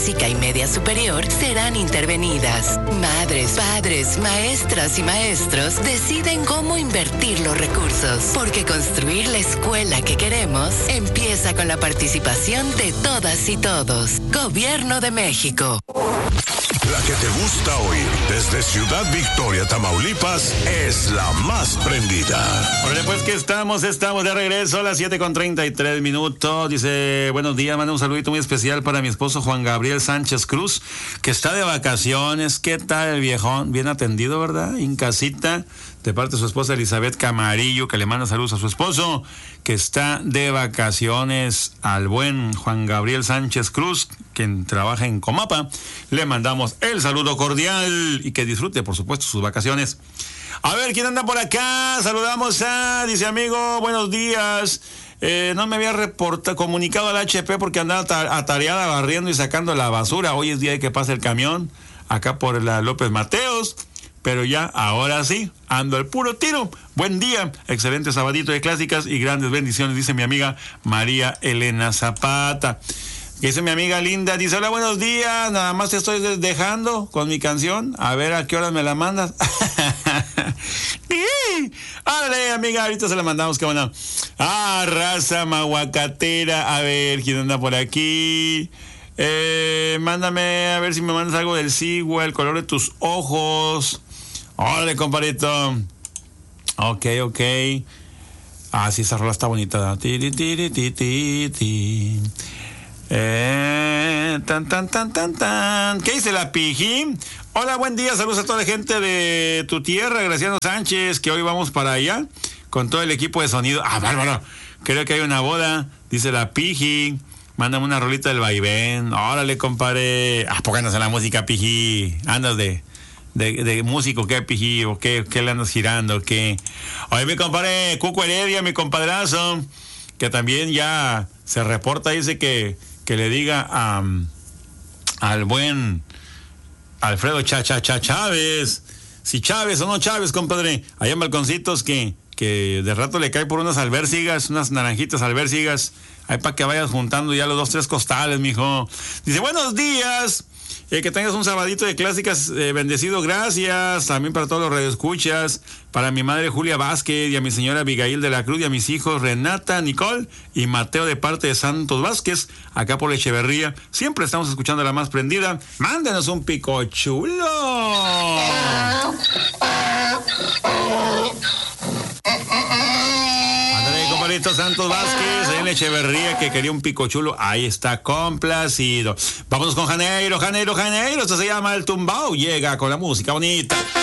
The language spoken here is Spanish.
básica y media superior serán intervenidas. Madres, padres, maestras y maestros deciden cómo invertir los recursos, porque construir la escuela que queremos empieza con la participación de todas y todos. Gobierno de México. La que te gusta oír desde Ciudad Victoria, Tamaulipas, es la más prendida. Órale, pues que estamos de regreso a las 7:33. Dice, buenos días, manda un saludito muy especial para mi esposo Juan Gabriel Sánchez Cruz, que está de vacaciones. ¿Qué tal el viejón? Bien atendido, ¿verdad? En casita, de parte de su esposa Elizabeth Camarillo, que le manda saludos a su esposo, que está de vacaciones. Al buen Juan Gabriel Sánchez Cruz, quien trabaja en Comapa, le mandamos el saludo cordial y que disfrute, por supuesto, sus vacaciones. A ver, ¿quién anda por acá? Saludamos a, dice amigo, buenos días. No me había comunicado al HP porque andaba atareada barriendo y sacando la basura. Hoy es día de que pase el camión acá por la López Mateos. Pero ya, ahora sí, ando al puro tiro. Buen día, excelente sabadito de clásicas y grandes bendiciones, dice mi amiga María Elena Zapata. Dice mi amiga Linda, dice, hola, buenos días, nada más te estoy dejando con mi canción, a ver a qué hora me la mandas. Órale, amiga, ahorita se la mandamos, qué bueno. Raza mahuacatera, a ver, ¿quién anda por aquí? Mándame, a ver si me mandas algo del Sigua, el color de tus ojos. Órale, compadrito. Ok. Sí, esa rola está bonita. Tan. ¿Qué dice la Piji? Hola, buen día, saludos a toda la gente de tu tierra, Graciano Sánchez, que hoy vamos para allá con todo el equipo de sonido. Bárbaro, creo que hay una boda, dice la Piji. Mándame una rolita del vaivén. Órale, compadre. Pónganos en la música, Piji. Andas de músico, ¿qué, Piji? ¿O qué le andas girando? ¿Qué? Oye, mi compadre Cuco Heredia, mi compadrazo, que también ya se reporta, dice que le diga al buen Alfredo Chávez. Si Chávez o no Chávez, compadre. Allá en Balconcitos que de rato le cae por unas albercigas, unas naranjitas albercigas. Ahí para que vayas juntando ya los 2-3 costales, mijo. Dice, buenos días. Que tengas un sabadito de clásicas bendecido, gracias. También para todos los radioescuchas. Para mi madre Julia Vázquez y a mi señora Abigail de la Cruz y a mis hijos Renata, Nicole y Mateo de parte de Santos Vázquez, acá por la Echeverría. Siempre estamos escuchando la más prendida. Mándenos un pico chulo. Compadrito Santos Vázquez, en Echeverría, que quería un pico chulo. Ahí está, complacido. Vámonos con Janeiro. Esto se llama El Tumbao. Llega con la música bonita.